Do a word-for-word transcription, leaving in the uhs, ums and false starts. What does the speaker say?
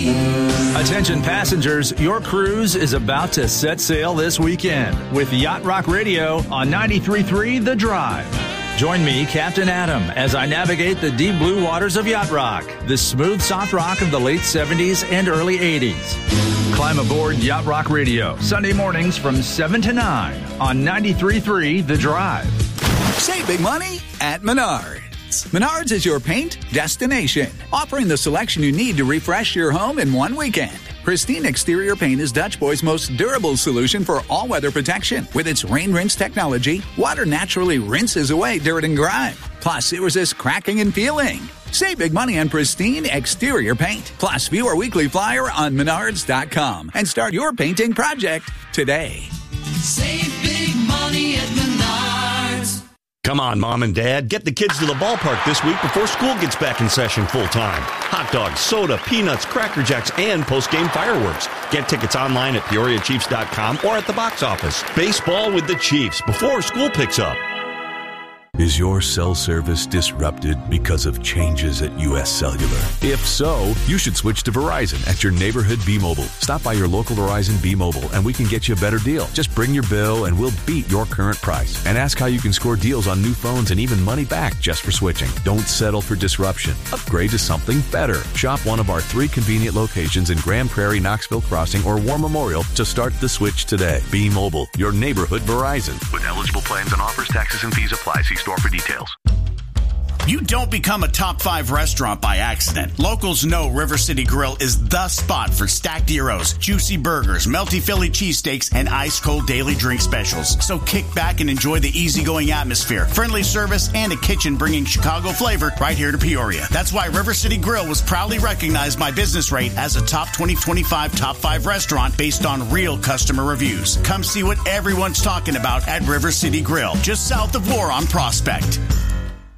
Attention passengers, your cruise is about to set sail this weekend with Yacht Rock Radio on ninety-three point three The Drive. Join me, Captain Adam, as I navigate the deep blue waters of Yacht Rock, the smooth soft rock of the late seventies and early eighties. Climb aboard Yacht Rock Radio, Sunday mornings from seven to nine on ninety-three point three The Drive. Save big money at Menards. Menards is your paint destination, offering the selection you need to refresh your home in one weekend. Pristine Exterior Paint is Dutch Boy's most durable solution for all-weather protection. With its rain rinse technology, water naturally rinses away dirt and grime. Plus, it resists cracking and peeling. Save big money on Pristine Exterior Paint. Plus, view our weekly flyer on menards dot com and start your painting project today. Save big money at Menards. Come on, Mom and Dad. Get the kids to the ballpark this week before school gets back in session full-time. Hot dogs, soda, peanuts, Cracker Jacks, and post-game fireworks. Get tickets online at peoria chiefs dot com or at the box office. Baseball with the Chiefs before school picks up. Is your cell service disrupted because of changes at U S Cellular? If so, you should switch to Verizon at your neighborhood B-Mobile. Stop by your local Verizon B-Mobile and we can get you a better deal. Just bring your bill and we'll beat your current price. And ask how you can score deals on new phones and even money back just for switching. Don't settle for disruption. Upgrade to something better. Shop one of our three convenient locations in Grand Prairie, Knoxville Crossing, or War Memorial to start the switch today. B-Mobile, your neighborhood Verizon. With eligible plans and offers, taxes and fees apply. See store for details. You don't become a top five restaurant by accident. Locals know River City Grill is the spot for stacked gyros, juicy burgers, melty Philly cheesesteaks, and ice-cold daily drink specials. So kick back and enjoy the easygoing atmosphere, friendly service, and a kitchen bringing Chicago flavor right here to Peoria. That's why River City Grill was proudly recognized by Business Rate as a top twenty twenty-five top five restaurant based on real customer reviews. Come see what everyone's talking about at River City Grill, just south of War on Prospect.